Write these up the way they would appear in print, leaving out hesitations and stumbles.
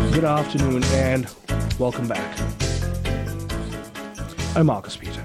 Good afternoon and welcome back. I'm Marcus Peter.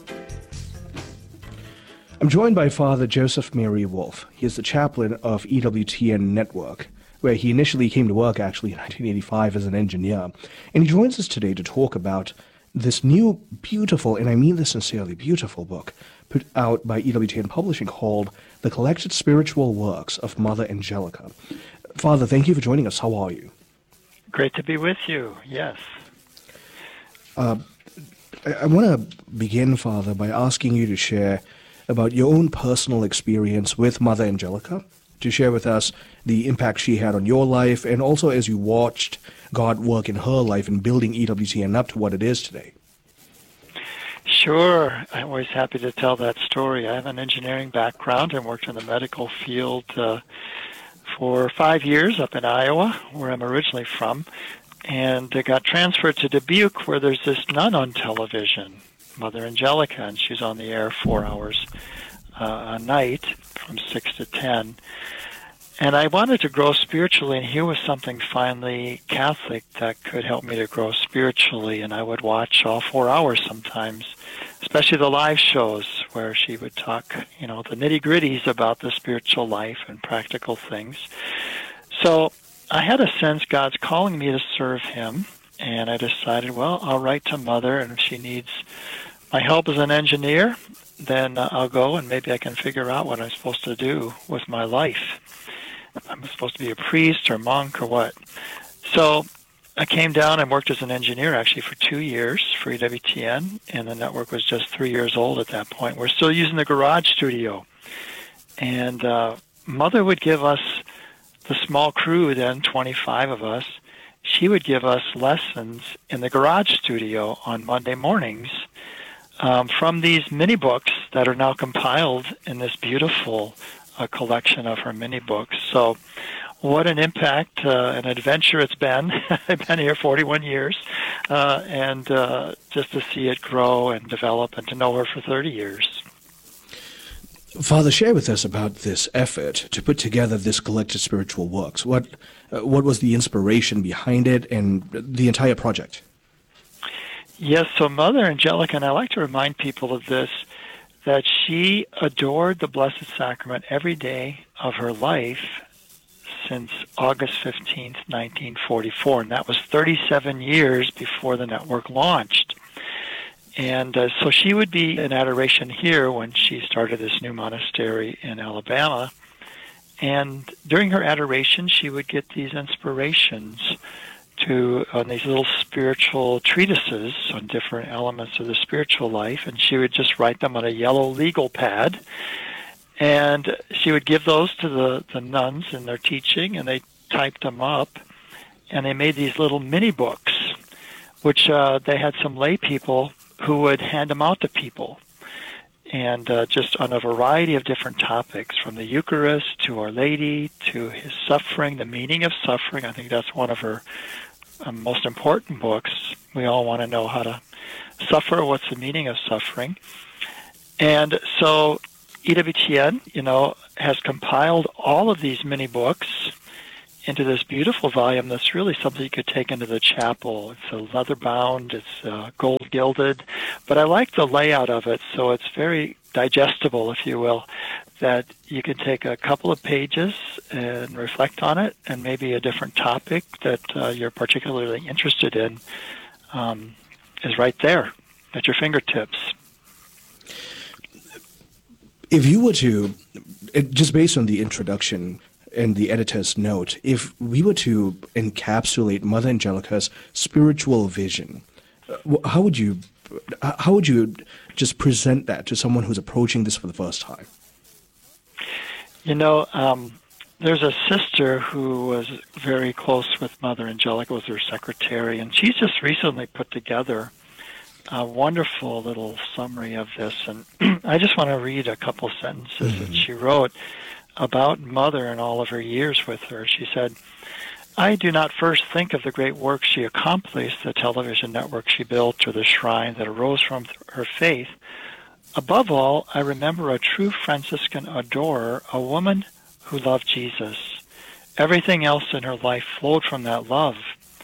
I'm joined by Father Joseph Mary Wolf. He is the chaplain of EWTN Network, where he initially came to work actually in 1985 as an engineer. And he joins us today to talk about this new beautiful, and I mean this sincerely, beautiful book put out by EWTN Publishing called The Collected Spiritual Works of Mother Angelica. Father, thank you for joining us. How are you? Great to be with you, yes. I want to begin, Father, by asking you to share about your own personal experience with Mother Angelica, to share with us the impact she had on your life, and also as you watched God work in her life in building EWTN up to what it is today. Sure. I'm always happy to tell that story. I have an engineering background and worked in the medical field for 5 years up in Iowa, where I'm originally from, and I got transferred to Dubuque, where there's this nun on television, Mother Angelica, and she's on the air 4 hours a night from 6 to 10. And I wanted to grow spiritually, and here was something finally Catholic that could help me to grow spiritually, and I would watch all 4 hours sometimes, especially the live shows where she would talk, the nitty-gritties about the spiritual life and practical things. So I had a sense God's calling me to serve Him, and I decided, well, I'll write to Mother, and if she needs my help as an engineer, then I'll go and maybe I can figure out what I'm supposed to do with my life. If I'm supposed to be a priest or monk or what. So I came down and worked as an engineer actually for 2 years for EWTN, and the network was just 3 years old at that point. We're still using the garage studio. And Mother would give us, the small crew then, 25 of us, she would give us lessons in the garage studio on Monday mornings from these mini books that are now compiled in this beautiful collection of her mini books. So what an impact, an adventure it's been. I've been here 41 years, and just to see it grow and develop and to know her for 30 years. Father, share with us about this effort to put together this collected spiritual works. What was the inspiration behind it and the entire project? Yes, so Mother Angelica, and I like to remind people of this, that she adored the Blessed Sacrament every day of her life since August 15th, 1944, and that was 37 years before the network launched. And so she would be in adoration here when she started this new monastery in Alabama, and during her adoration she would get these inspirations on these little spiritual treatises on different elements of the spiritual life, and she would just write them on a yellow legal pad, and she would give those to the nuns in their teaching, and they typed them up, and they made these little mini books, which they had some lay people who would hand them out to people, and just on a variety of different topics, from the Eucharist to Our Lady to His suffering, the meaning of suffering. I think that's one of her most important books. We all want to know how to suffer, what's the meaning of suffering. And so EWTN, has compiled all of these mini books into this beautiful volume that's really something you could take into the chapel. It's a leather bound, it's gold gilded, but I like the layout of it, so it's very digestible, if you will, that you can take a couple of pages and reflect on it, and maybe a different topic that you're particularly interested in is right there at your fingertips. If you were to, just based on the introduction and the editor's note, if we were to encapsulate Mother Angelica's spiritual vision, how would you just present that to someone who's approaching this for the first time? There's a sister who was very close with Mother Angelica, was her secretary, and she's just recently put together a wonderful little summary of this, and I just want to read a couple sentences that she wrote about Mother and all of her years with her. She said, "I do not first think of the great work she accomplished, the television network she built, or the shrine that arose from her faith. Above all, I remember a true Franciscan adorer, a woman who loved Jesus. Everything else in her life flowed from that love.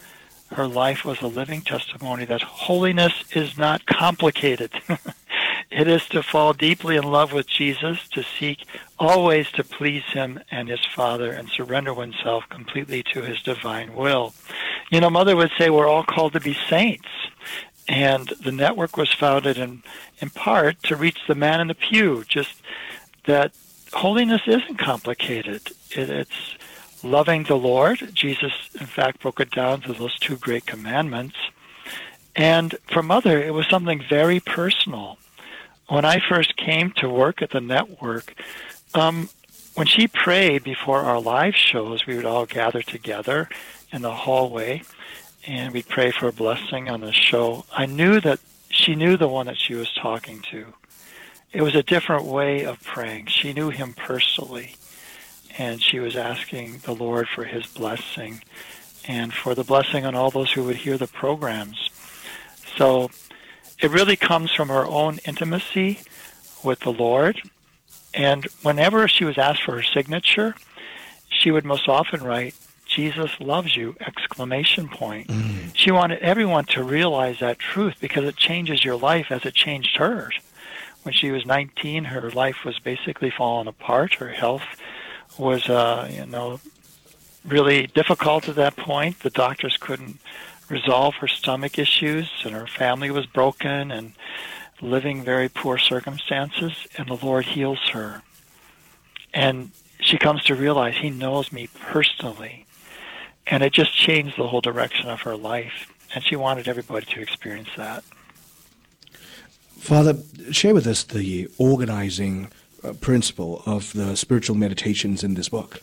her life was a living testimony that holiness is not complicated. It is to fall deeply in love with Jesus, to seek always to please him and his Father, and surrender oneself completely to his divine will. You know, Mother would say we're all called to be saints, and the network was founded in part to reach the man in the pew, just that holiness isn't complicated. It's loving the Lord. Jesus, in fact, broke it down to those two great commandments. And for Mother, it was something very personal. When I first came to work at the network, when she prayed before our live shows, we would all gather together in the hallway, and we'd pray for a blessing on the show. I knew that she knew the one that she was talking to. It was a different way of praying. She knew him personally, and she was asking the Lord for his blessing and for the blessing on all those who would hear the programs. So it really comes from her own intimacy with the Lord. And whenever she was asked for her signature, she would most often write, "Jesus loves you!" ! She wanted everyone to realize that truth because it changes your life as it changed hers. When she was 19, her life was basically falling apart. Her health was, really difficult at that point. The doctors couldn't resolve her stomach issues, and her family was broken and living very poor circumstances, and the Lord heals her. And she comes to realize he knows me personally. And it just changed the whole direction of her life. And she wanted everybody to experience that. Father, share with us the organizing principle of the spiritual meditations in this book.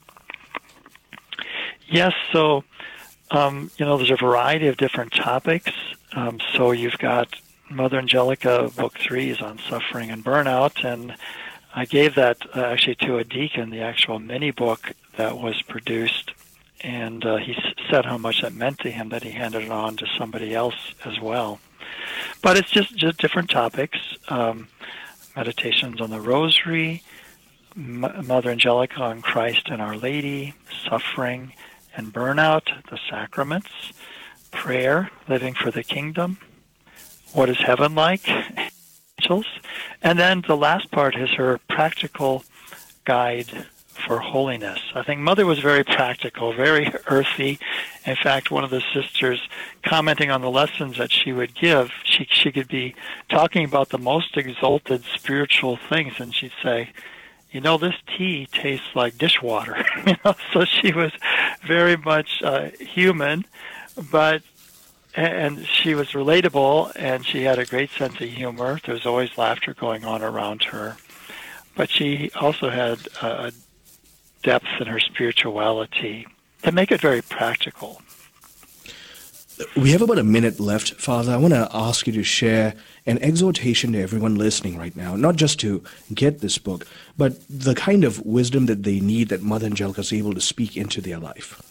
Yes, so, there's a variety of different topics. So you've got Mother Angelica, Book 3 is on suffering and burnout, and I gave that actually to a deacon, the actual mini book that was produced, and he said how much that meant to him that he handed it on to somebody else as well. But it's just different topics, meditations on the Rosary, Mother Angelica on Christ and Our Lady, suffering and burnout, the sacraments, prayer, living for the kingdom, what is heaven like, angels, and then the last part is her practical guide for holiness. I think Mother was very practical, very earthy. In fact, one of the sisters commenting on the lessons that she would give, she could be talking about the most exalted spiritual things, and she'd say, this tea tastes like dishwater. So she was very much human, and she was relatable, and she had a great sense of humor. There was always laughter going on around her. But she also had a depth in her spirituality to make it very practical. We have about a minute left, Father. I want to ask you to share an exhortation to everyone listening right now, not just to get this book, but the kind of wisdom that they need that Mother Angelica is able to speak into their life.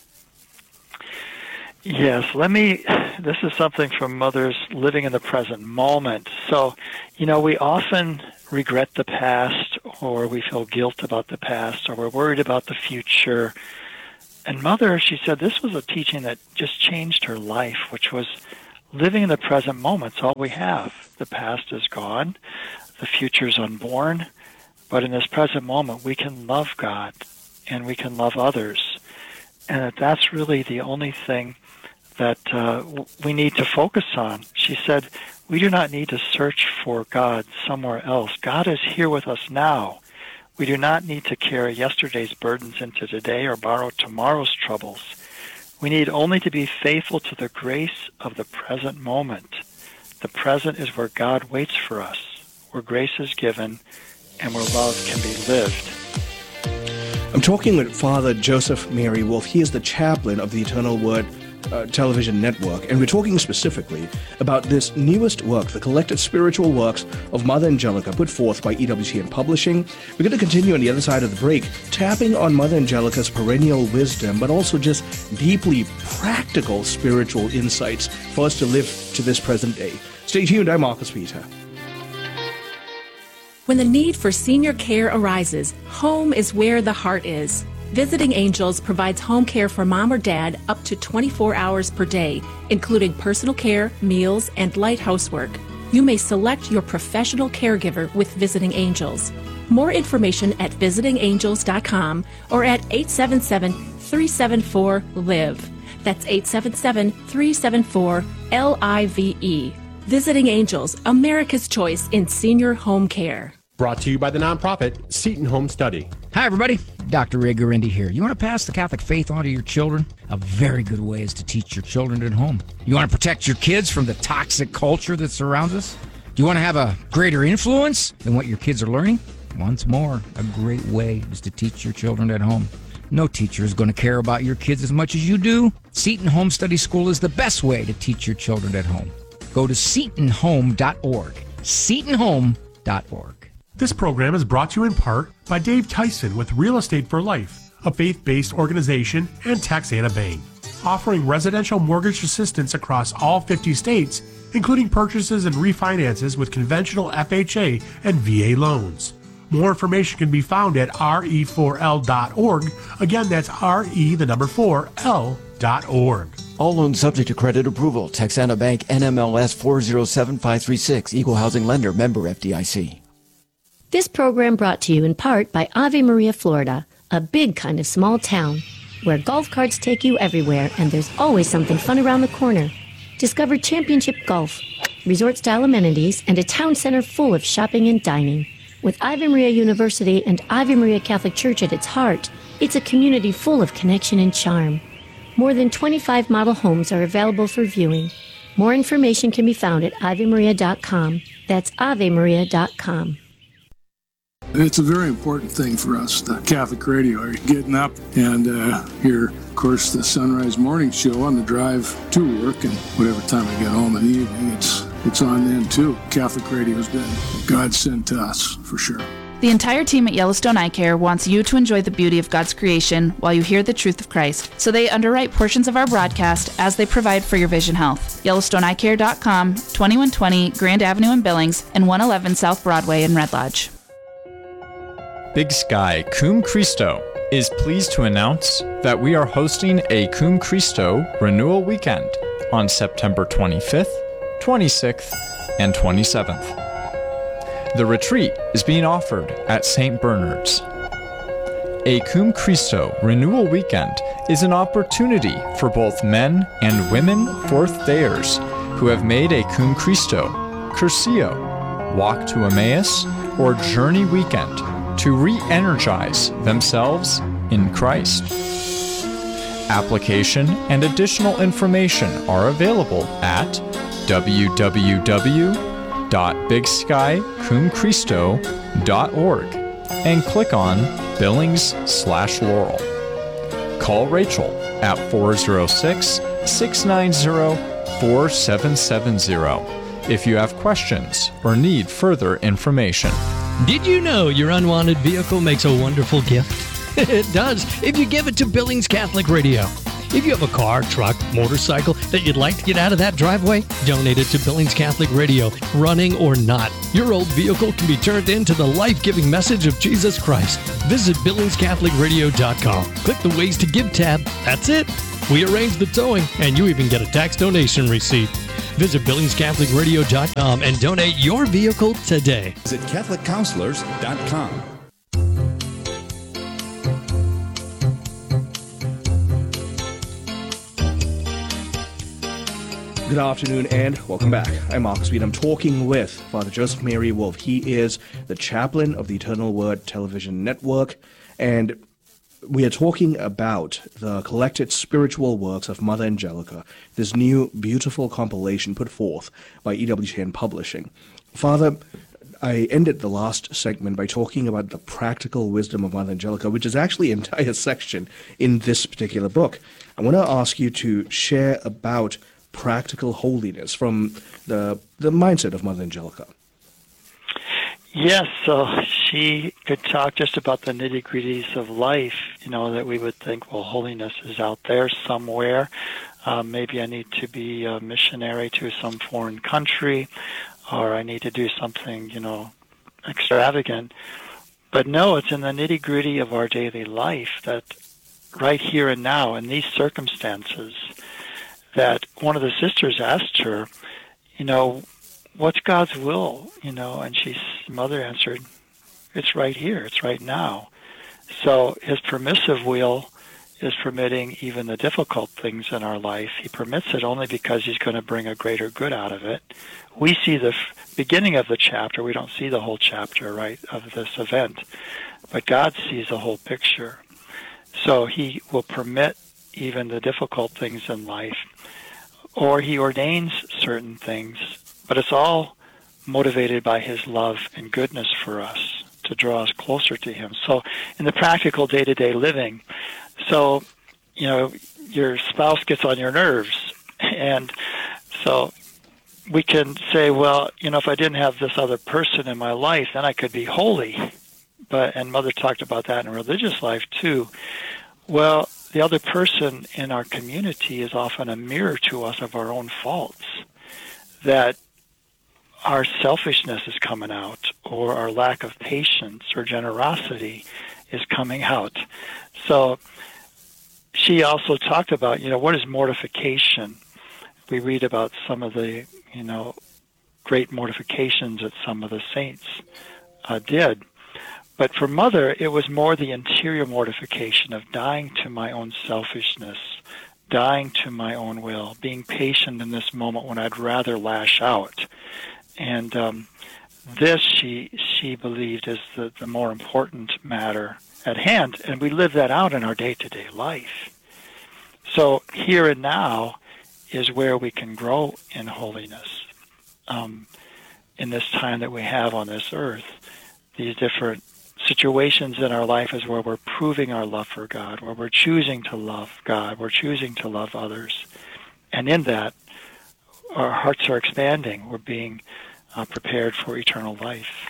Yes, this is something from Mother's living in the present moment. So, we often regret the past, or we feel guilt about the past, or we're worried about the future. And Mother, she said this was a teaching that just changed her life, which was living in the present moment. It's all we have. The past is gone. The future's unborn. But in this present moment, we can love God and we can love others. And that's really the only thing that we need to focus on. She said, we do not need to search for God somewhere else. God is here with us now. We do not need to carry yesterday's burdens into today or borrow tomorrow's troubles. We need only to be faithful to the grace of the present moment. The present is where God waits for us, where grace is given, and where love can be lived. I'm talking with Father Joseph Mary Wolf. He is the chaplain of the Eternal Word television network, and we're talking specifically about this newest work, the collected spiritual works of Mother Angelica, put forth by EWTN Publishing. We're going to continue on the other side of the break, tapping on Mother Angelica's perennial wisdom, but also just deeply practical spiritual insights for us to live to this present day. Stay tuned. I'm Marcus Peter. When the need for senior care arises, home is where the heart is. Visiting Angels provides home care for mom or dad up to 24 hours per day, including personal care, meals, and light housework. You may select your professional caregiver with Visiting Angels. More information at visitingangels.com or at 877-374-LIVE. That's 877-374-LIVE. Visiting Angels, America's choice in senior home care. Brought to you by the nonprofit Seton Home Study. Hi, everybody. Dr. Ray Guarendi here. You want to pass the Catholic faith on to your children? A very good way is to teach your children at home. You want to protect your kids from the toxic culture that surrounds us? Do you want to have a greater influence than what your kids are learning? Once more, a great way is to teach your children at home. No teacher is going to care about your kids as much as you do. Seton Home Study School is the best way to teach your children at home. Go to setonhome.org. setonhome.org. This program is brought to you in part by Dave Tyson with Real Estate for Life, a faith-based organization, and Texana Bank, offering residential mortgage assistance across all 50 states, including purchases and refinances with conventional FHA and VA loans. More information can be found at re4l.org. Again, that's re4l.org. All loans subject to credit approval. Texana Bank, NMLS 407536, Equal Housing Lender, member FDIC. This program brought to you in part by Ave Maria, Florida, a big kind of small town where golf carts take you everywhere and there's always something fun around the corner. Discover championship golf, resort-style amenities, and a town center full of shopping and dining. With Ave Maria University and Ave Maria Catholic Church at its heart, it's a community full of connection and charm. More than 25 model homes are available for viewing. More information can be found at avemaria.com. That's avemaria.com. It's a very important thing for us, the Catholic radio. You're getting up and hear, of course, the Sunrise Morning Show on the drive to work, and whatever time I get home in the evening, it's on then too. Catholic radio's been God sent to us, for sure. The entire team at Yellowstone Eye Care wants you to enjoy the beauty of God's creation while you hear the truth of Christ. So they underwrite portions of our broadcast as they provide for your vision health. YellowstoneEyeCare.com, 2120 Grand Avenue in Billings, and 111 South Broadway in Red Lodge. Big Sky Cum Christo is pleased to announce that we are hosting a Cum Christo Renewal Weekend on September 25th, 26th, and 27th. The retreat is being offered at St. Bernard's. A Cum Christo Renewal Weekend is an opportunity for both men and women fourth-dayers who have made a Cum Christo, Curcio, Walk to Emmaus, or Journey Weekend to re-energize themselves in Christ. Application and additional information are available at www.bigskycumchristo.org and click on Billings/Laurel. Call Rachel at 406-690-4770 if you have questions or need further information. Did you know your unwanted vehicle makes a wonderful gift? It does if you give it to Billings Catholic Radio. If you have a car, truck, motorcycle that you'd like to get out of that driveway, donate it to Billings Catholic Radio, running or not. Your old vehicle can be turned into the life-giving message of Jesus Christ. Visit BillingsCatholicRadio.com. Click the Ways to Give tab. That's it. We arrange the towing, and you even get a tax donation receipt. Visit BillingsCatholicRadio.com and donate your vehicle today. Visit CatholicCounselors.com. Good afternoon and welcome back. I'm Mark Speed. I'm talking with Father Joseph Mary Wolf. He is the chaplain of the Eternal Word Television Network, and we are talking about the collected spiritual works of Mother Angelica, this new beautiful compilation put forth by EWTN Publishing. Father, I ended the last segment by talking about the practical wisdom of Mother Angelica, which is actually an entire section in this particular book. I want to ask you to share about practical holiness from the mindset of Mother Angelica. Yes, so she could talk just about the nitty-gritties of life, that we would think, well, holiness is out there somewhere. Maybe I need to be a missionary to some foreign country, or I need to do something, extravagant. But no, it's in the nitty-gritty of our daily life that right here and now, in these circumstances, that one of the sisters asked her, what's God's will? And Mother answered, it's right here, it's right now. So his permissive will is permitting even the difficult things in our life. He permits it only because he's going to bring a greater good out of it. We see the beginning of the chapter. We don't see the whole chapter, right, of this event. But God sees the whole picture. So he will permit even the difficult things in life, or he ordains certain things, but it's all motivated by his love and goodness for us to draw us closer to him. So in the practical day-to-day living, so, your spouse gets on your nerves, and so we can say, well, if I didn't have this other person in my life, then I could be holy. And Mother talked about that in religious life too. Well, the other person in our community is often a mirror to us of our own faults, that our selfishness is coming out, or our lack of patience or generosity is coming out. So she also talked about, what is mortification? We read about some of the, great mortifications that some of the saints did. But for Mother, it was more the interior mortification of dying to my own selfishness, dying to my own will, being patient in this moment when I'd rather lash out. And this, she believed, is the more important matter at hand, and we live that out in our day-to-day life. So here and now is where we can grow in holiness in this time that we have on this earth. These different situations in our life is where we're proving our love for God, where we're choosing to love God, we're choosing to love others. And in that, our hearts are expanding. We're being prepared for eternal life.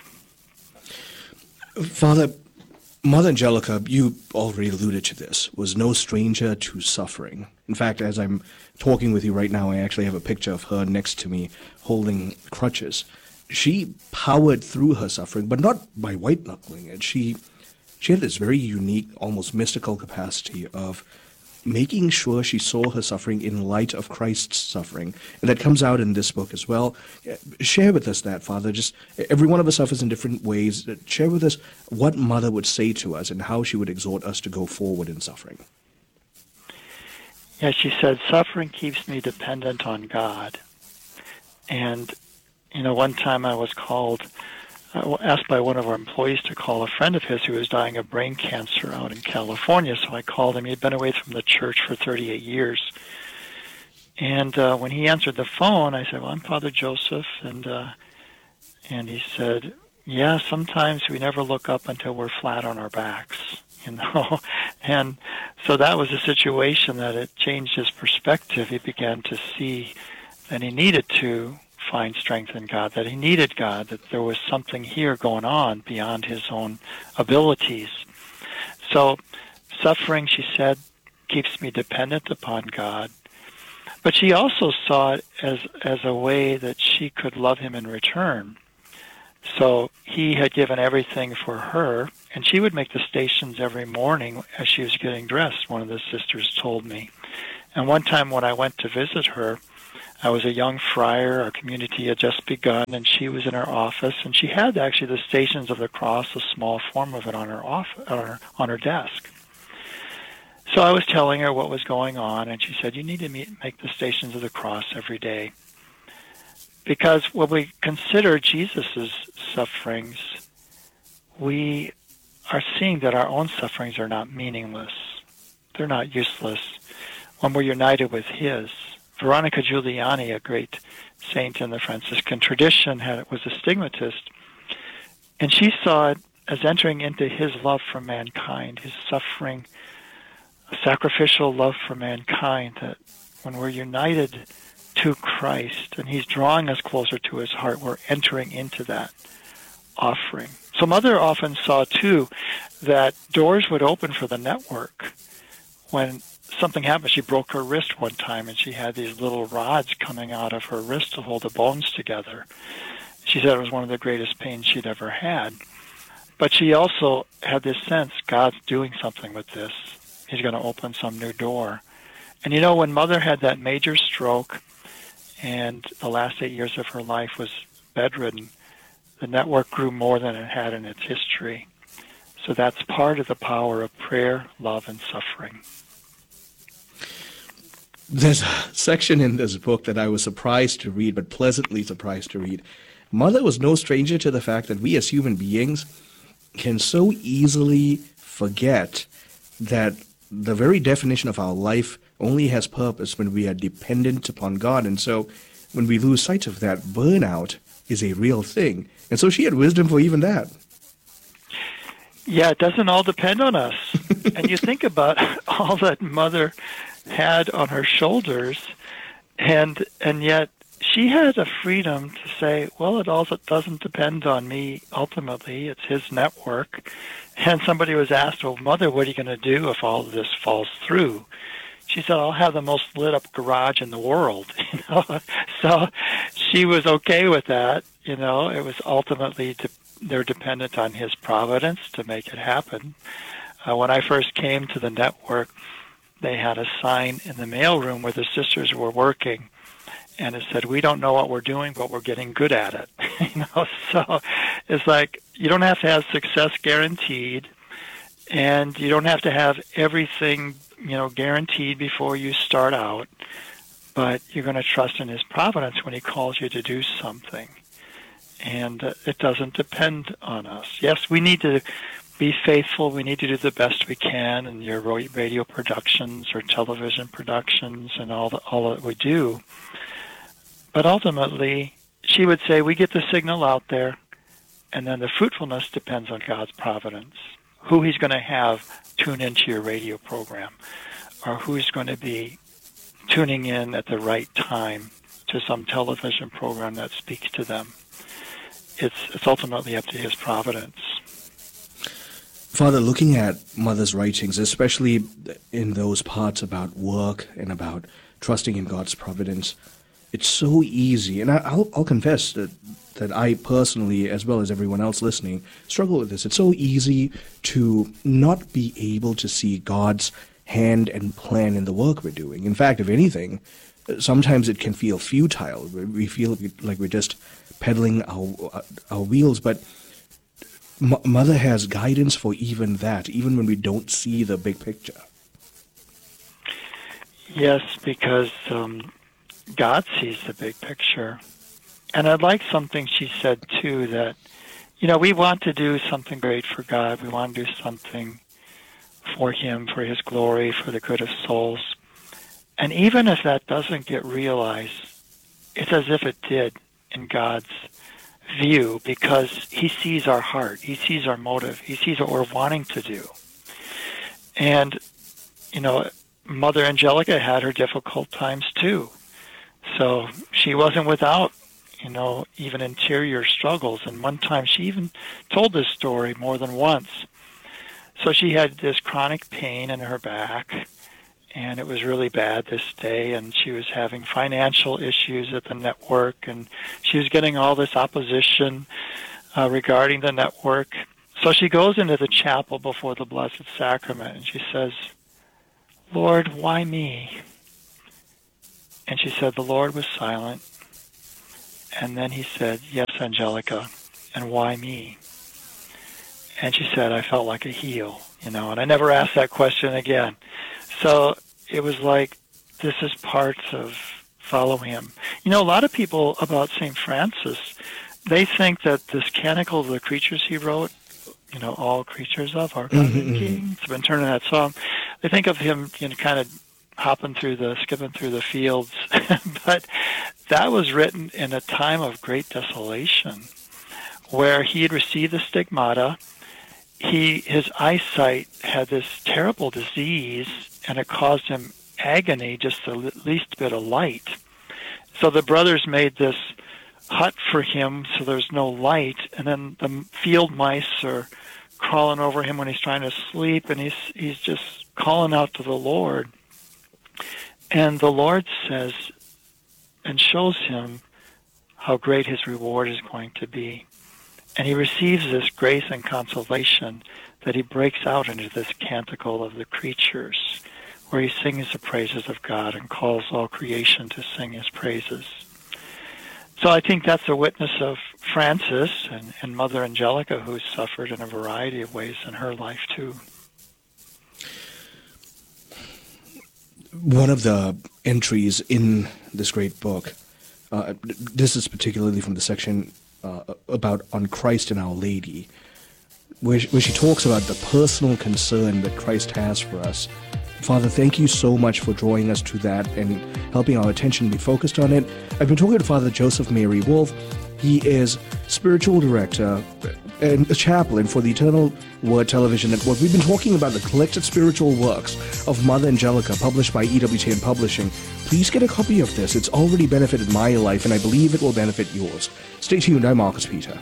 Father, Mother Angelica, you already alluded to this, was no stranger to suffering. In fact, as I'm talking with you right now, I actually have a picture of her next to me holding crutches. She powered through her suffering, but not by white-knuckling it. She had this very unique, almost mystical capacity of making sure she saw her suffering in light of Christ's suffering. And that comes out in this book as well. Share with us that, Father. Just every one of us suffers in different ways. Share with us what Mother would say to us and how she would exhort us to go forward in suffering. Yeah, she said, suffering keeps me dependent on God. And, one time I was asked by one of our employees to call a friend of his who was dying of brain cancer out in California. So I called him. He'd been away from the church for 38 years. And when he answered the phone, I said, well, I'm Father Joseph. And he said, yeah, sometimes we never look up until we're flat on our backs, And so that was a situation that it changed his perspective. He began to see that he needed to find strength in God, that he needed God, that there was something here going on beyond his own abilities. So suffering, she said, keeps me dependent upon God. But she also saw it as a way that she could love him in return. So he had given everything for her, and she would make the stations every morning as she was getting dressed, one of the sisters told me. And one time when I went to visit her, I was a young friar, our community had just begun, and she was in her office, and she had actually the Stations of the Cross, a small form of it on her desk. So I was telling her what was going on, and she said, you need to make the Stations of the Cross every day. Because when we consider Jesus' sufferings, we are seeing that our own sufferings are not meaningless. They're not useless when we're united with his. Veronica Giuliani, a great saint in the Franciscan tradition, was a stigmatist, and she saw it as entering into his love for mankind, his suffering, a sacrificial love for mankind, that when we're united to Christ and he's drawing us closer to his heart, we're entering into that offering. So Mother often saw, too, that doors would open for the network. When something happened, she broke her wrist one time, and she had these little rods coming out of her wrist to hold the bones together. She said it was one of the greatest pains she'd ever had. But she also had this sense, God's doing something with this. He's going to open some new door. And you know, when Mother had that major stroke and the last 8 years of her life was bedridden, the network grew more than it had in its history. So that's part of the power of prayer, love, and suffering. There's a section in this book that I was surprised to read, but pleasantly surprised to read. Mother was no stranger to the fact that we as human beings can so easily forget that the very definition of our life only has purpose when we are dependent upon God. And so when we lose sight of that, burnout is a real thing. And so she had wisdom for even that. Yeah, it doesn't all depend on us. And you think about all that Mother had on her shoulders, and yet she had a freedom to say, well, it also doesn't depend on me ultimately. It's his network. And somebody was asked, well, Mother, what are you going to do if all of this falls through? She said, I'll have the most lit-up garage in the world. So she was okay with that. It was ultimately they're dependent on his providence to make it happen. When I first came to the network, they had a sign in the mailroom where the sisters were working, and it said, we don't know what we're doing, but we're getting good at it. So it's like you don't have to have success guaranteed, and you don't have to have everything guaranteed before you start out, but you're going to trust in his providence when he calls you to do something. And it doesn't depend on us. Yes, we need to be faithful. We need to do the best we can in your radio productions or television productions and all that we do. But ultimately, she would say, we get the signal out there, and then the fruitfulness depends on God's providence. Who he's going to have tune into your radio program, or who's going to be tuning in at the right time to some television program that speaks to them. It's ultimately up to his providence. Father, looking at Mother's writings, especially in those parts about work and about trusting in God's providence, it's so easy, and I'll confess that I personally, as well as everyone else listening, struggle with this. It's so easy to not be able to see God's hand and plan in the work we're doing. In fact, if anything, sometimes it can feel futile. We feel like we're just pedaling our wheels, but Mother has guidance for even that, even when we don't see the big picture. Yes, because God sees the big picture. And I like something she said, too, that, we want to do something great for God. We want to do something for him, for his glory, for the good of souls. And even if that doesn't get realized, it's as if it did in God's view, because he sees our heart. He sees our motive. He sees what we're wanting to do. And, Mother Angelica had her difficult times, too. So she wasn't without, even interior struggles. And one time she even told this story more than once. So she had this chronic pain in her back, and it was really bad this day, and she was having financial issues at the network, and she was getting all this opposition regarding the network. So she goes into the chapel before the Blessed Sacrament, and she says, Lord, why me? And she said the Lord was silent, and then he said, yes, Angelica, and why me? And she said, I felt like a heel, and I never asked that question again. So it was like, this is part of follow him. A lot of people about St. Francis, they think that this Canticle of the Creatures he wrote, all creatures of our God and King, it's been turning that song. They think of him, kind of skipping through the fields. But that was written in a time of great desolation, where he had received the stigmata. His eyesight had this terrible disease, and it caused him agony, just the least bit of light. So the brothers made this hut for him so there's no light, and then the field mice are crawling over him when he's trying to sleep, and he's just calling out to the Lord. And the Lord says and shows him how great his reward is going to be. And he receives this grace and consolation that he breaks out into this canticle of the creatures, where he sings the praises of God and calls all creation to sing his praises. So I think that's a witness of Frances and Mother Angelica, who suffered in a variety of ways in her life too. One of the entries in this great book, this is particularly from the section about on Christ and Our Lady, where she talks about the personal concern that Christ has for us. Father, thank you so much for drawing us to that and helping our attention be focused on it. I've been talking to Father Joseph Mary Wolf. He is spiritual director and a chaplain for the Eternal Word Television Network. We've been talking about the collected spiritual works of Mother Angelica, published by EWTN Publishing. Please get a copy of this. It's already benefited my life, and I believe it will benefit yours. Stay tuned. I'm Marcus Peter.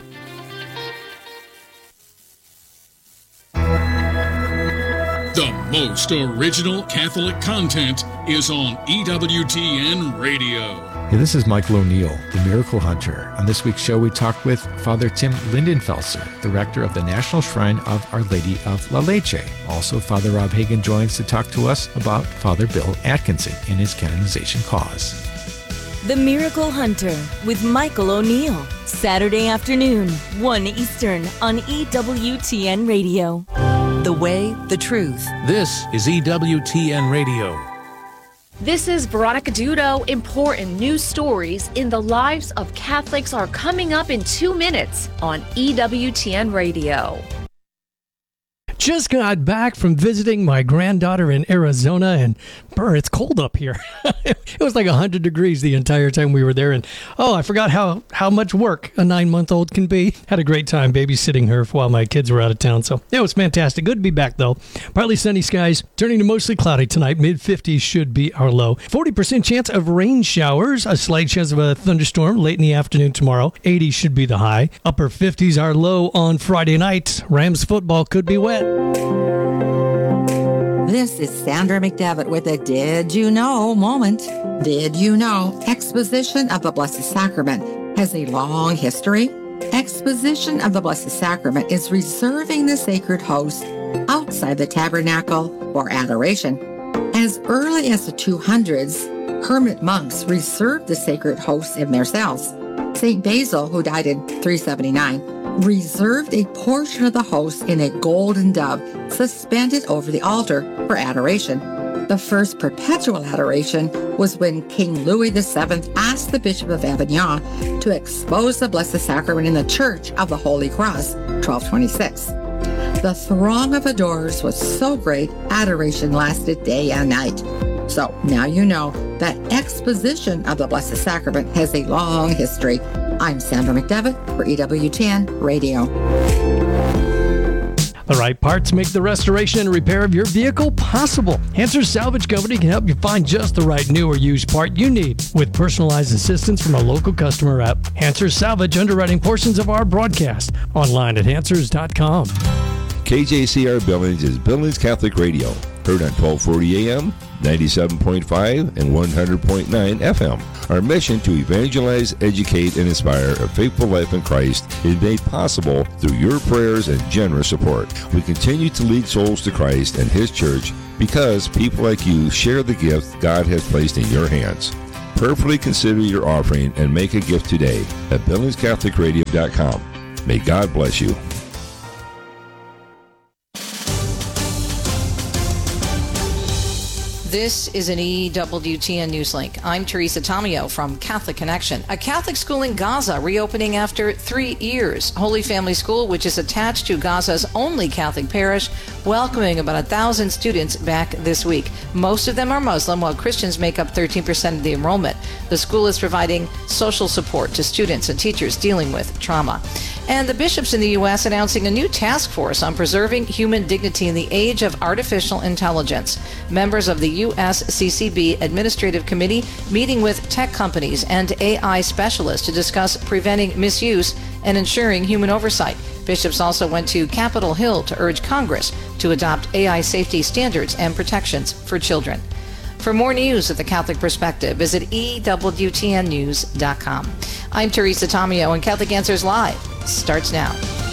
The most original Catholic content is on EWTN Radio. Hey, this is Michael O'Neill, the Miracle Hunter. On this week's show, we talked with Father Tim Lindenfelser, the rector of the National Shrine of Our Lady of La Leche. Also, Father Rob Hagen joins to talk to us about Father Bill Atkinson and his canonization cause. The Miracle Hunter with Michael O'Neill. Saturday afternoon, 1 Eastern on EWTN Radio. The way, the truth. This is EWTN Radio. This is Veronica Dudo. Important news stories in the lives of Catholics are coming up in 2 minutes on EWTN Radio. Just got back from visiting my granddaughter in Arizona, and it's cold up here. It was like 100 degrees the entire time we were there, and I forgot how much work a 9-month-old can be. Had a great time babysitting her while my kids were out of town, so it was fantastic. Good to be back, though. Partly sunny skies, turning to mostly cloudy tonight. Mid-50s should be our low. 40% chance of rain showers, a slight chance of a thunderstorm late in the afternoon tomorrow. 80 should be the high. Upper 50s are low on Friday night. Rams football could be wet. This is Sandra McDevitt with a Did You Know moment. Did you know Exposition of the Blessed Sacrament has a long history? Exposition of the Blessed Sacrament is reserving the sacred host outside the tabernacle for adoration. As early as the 200s, hermit monks reserved the sacred hosts in their cells. St. Basil, who died in 379, reserved a portion of the host in a golden dove suspended over the altar for adoration. The first perpetual adoration was when King Louis VII asked the Bishop of Avignon to expose the Blessed Sacrament in the Church of the Holy Cross, 1226. The throng of adorers was so great, adoration lasted day and night. So now you know that Exposition of the Blessed Sacrament has a long history. I'm Sandra McDevitt for EWTN Radio. The right parts make the restoration and repair of your vehicle possible. Hansers Salvage Company can help you find just the right new or used part you need with personalized assistance from a local customer rep. Hansers Salvage, underwriting portions of our broadcast. Online at Hansers.com. KJCR Billings is Billings Catholic Radio. Heard on 1240 AM, 97.5, and 100.9 FM. Our mission to evangelize, educate, and inspire a faithful life in Christ is made possible through your prayers and generous support. We continue to lead souls to Christ and His church because people like you share the gift God has placed in your hands. Prayerfully consider your offering and make a gift today at BillingsCatholicRadio.com. May God bless you. This is an EWTN Newslink. I'm Teresa Tomeo from Catholic Connection. A Catholic school in Gaza reopening after 3 years. Holy Family School, which is attached to Gaza's only Catholic parish, welcoming about 1,000 students back this week. Most of them are Muslim, while Christians make up 13% of the enrollment. The school is providing social support to students and teachers dealing with trauma. And the bishops in the U.S. announcing a new task force on preserving human dignity in the age of artificial intelligence. Members of the USCCB Administrative Committee meeting with tech companies and AI specialists to discuss preventing misuse and ensuring human oversight. Bishops also went to Capitol Hill to urge Congress to adopt AI safety standards and protections for children. For more news at the Catholic Perspective, visit EWTNnews.com. I'm Teresa Tomeo in Catholic Answers Live, starts now.